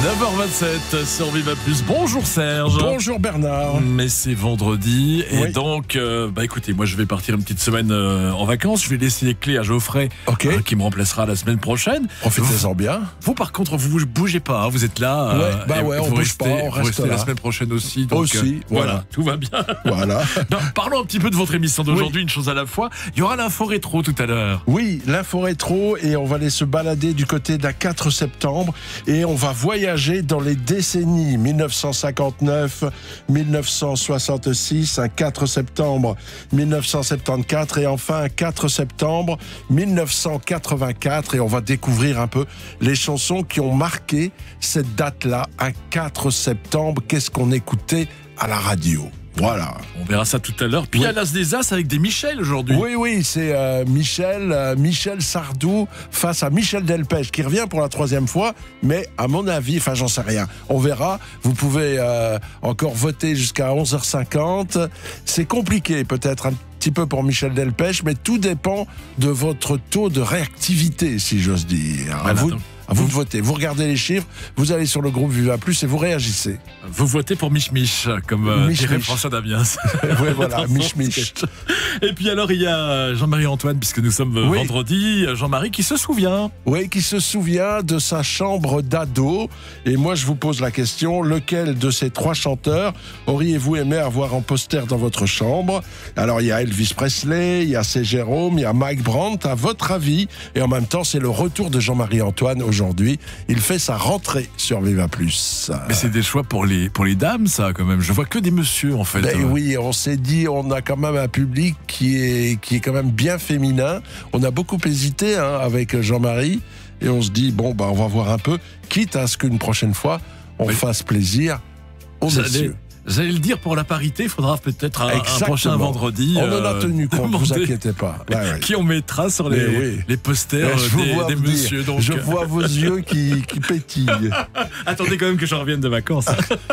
9h27 sur Viva Plus. Bonjour Serge. Bonjour Bernard. Mais c'est vendredi et Oui. donc, écoutez, moi je vais partir une petite semaine en vacances. Je vais laisser les clés à Geoffrey, Ok. qui me remplacera la semaine prochaine. Profitez-en bien. Vous par contre, vous bougez pas, hein, vous êtes là. et on vous bouge pas, on vous reste restez là. la semaine prochaine aussi. Donc, Aussi, voilà, tout va bien. Voilà. Non, parlons un petit peu de votre émission d'aujourd'hui, une chose à la fois. Il y aura l'info rétro tout à l'heure. Oui, l'info rétro, et on va aller se balader du côté d'un 4 septembre et on va voyager dans les décennies 1959, 1966, un 4 septembre 1974 et enfin un 4 septembre 1984, et on va découvrir un peu les chansons qui ont marqué cette date-là, un 4 septembre. Qu'est-ce qu'on écoutait à la radio? Voilà. On verra ça tout à l'heure. Puis Oui. à l'As des As avec des Michel aujourd'hui. Oui, c'est Michel Sardou face à Michel Delpech qui revient pour la 3e fois, mais à mon avis, enfin j'en sais rien, on verra. Vous pouvez encore voter jusqu'à 11h50. C'est compliqué peut-être un petit peu pour Michel Delpech, mais tout dépend de votre taux de réactivité, si j'ose dire. Voilà, À vous de voter. Vous regardez les chiffres, vous allez sur le groupe Viva Plus et vous réagissez. Vous votez pour Mich Mich, comme Mich dirait Mich. François Damiens. Oui, voilà, Dans son Mich Mich. sketch. Et puis alors, il y a Jean-Marie Antoine, puisque nous sommes Oui. vendredi. Jean-Marie qui se souvient. Oui, qui se souvient de sa chambre d'ado. Et moi, je vous pose la question, lequel de ces 3 chanteurs auriez-vous aimé avoir en poster dans votre chambre? Alors, il y a Elvis Presley, il y a C. Jérôme, il y a Mike Brandt. À votre avis? Et en même temps, c'est le retour de Jean-Marie Antoine aujourd'hui. Il fait sa rentrée sur Viva Plus. Mais c'est des choix pour les dames, ça, quand même. Je vois que des messieurs, en fait. Ben oui, on s'est dit, on a quand même un public qui est quand même bien féminin. On a beaucoup hésité avec Jean-Marie et on se dit, on va voir un peu, quitte à ce qu'une prochaine fois, on Oui. fasse plaisir aux messieurs. J'allais le dire, pour la parité, il faudra peut-être un Exactement. prochain vendredi. On en a tenu compte, vous demander inquiétez pas. Ouais. Qui on mettra sur Mais oui. les posters Je vous vois des venir. messieurs. Donc, Je vois vos yeux qui pétillent. attendez quand même que je revienne de vacances.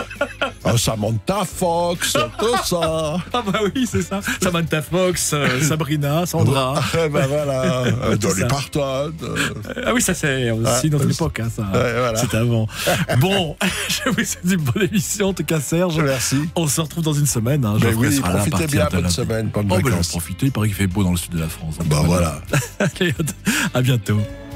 Samantha Fox, tout ça. Ah bah oui, c'est ça. Samantha Fox, Sabrina, Sandra. Voilà, Dolly ça. Parton. Ah oui, ça c'est aussi notre époque, ça. Voilà. C'était avant. Bon, je vous souhaite une bonne émission, en tout cas Serge. Merci. On se retrouve dans une semaine. Mais Geoffrey oui, sera là à profitez partir bien, de bonne lundi. semaine, bonne Oh, bah, je vais vacances. profiter, il paraît qu'il fait beau dans le sud de la France. Voilà. Allez, à bientôt.